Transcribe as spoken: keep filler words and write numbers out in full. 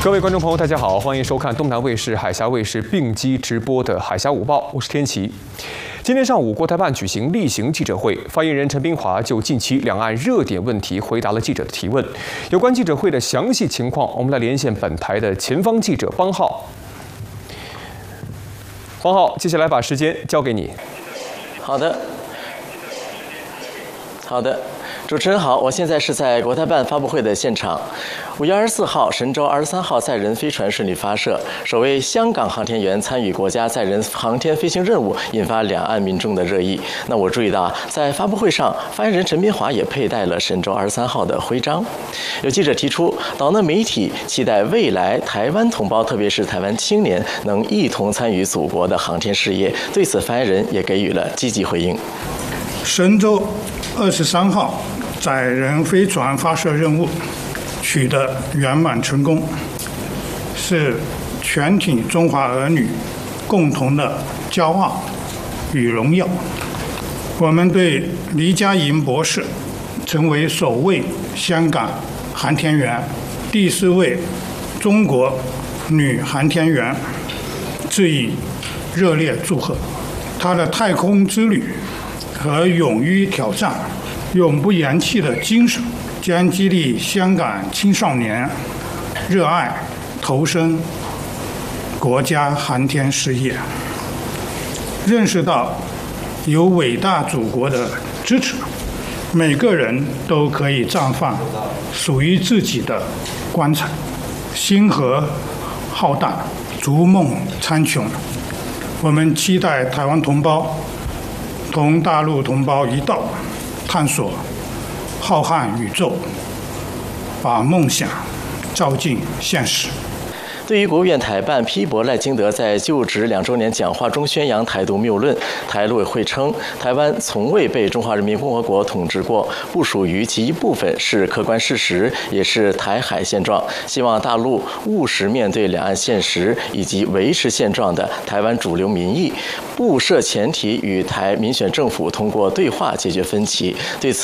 各位观众朋友，大家好，欢迎收看东南卫视、海峡卫视并机直播的《海峡午报》，我是天琪。今天上午，国台办举行例行记者会，发言人陈斌华就近期两岸热点问题回答了记者的提问。有关记者会的详细情况，我们来连线本台的前方记者方浩。方浩，接下来把时间交给你。 好的，好的。主持人好，我现在是在国台办发布会的现场。五月二十四号，神舟二十三号载人飞船顺利发射，首位香港航天员参与国家载人航天飞行任务，引发两岸民众的热议。那我注意到，在发布会上，发言人陈斌华也佩戴了神舟二十三号的徽章。有记者提出，岛内媒体期待未来台湾同胞，特别是台湾青年，能一同参与祖国的航天事业。对此，发言人也给予了积极回应。 神舟二十三号载人飞船发射任务取得圆满成功，是全体中华儿女共同的骄傲与荣耀。我们对黎佳莹博士成为首位香港航天员、第四位中国女航天员致以热烈祝贺。她的太空之旅和勇于挑战、永不言弃的精神，将激励香港青少年热爱投身国家航天事业，认识到有伟大祖国的支持，每个人都可以绽放属于自己的光彩。星河浩大，逐梦苍穹。我们期待台湾同胞同大陆同胞一道，探索浩瀚宇宙，把梦想照进现实。 对于国务院台办批驳赖清德在就职两周年讲话中宣扬台独谬论，台陆委会称，台湾从未被中华人民共和国统治过，不属于其一部分，是客观事实，也是台海现状。希望大陆务实面对两岸现实以及维持现状的台湾主流民意，不设前提与台民选政府通过对话解决分歧。对此，